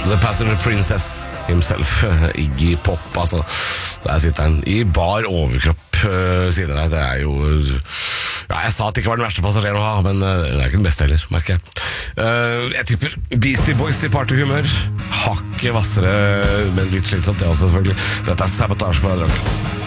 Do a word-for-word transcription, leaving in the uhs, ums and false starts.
The Passenger Princess himself, Iggy Pop, altså. Der sitter han i bar overkropp uh, siden av deg. Det er jo ja, jeg sa at det ikke var den verste passasjeren å ha, men uh, det er ikke den beste heller, merker jeg. Uh, jeg tipper Beastie Boys i partyhumør. Hakket vassere, men litt slitsomt det også, selvfølgelig. Dette er Sabotage på Radio Rock.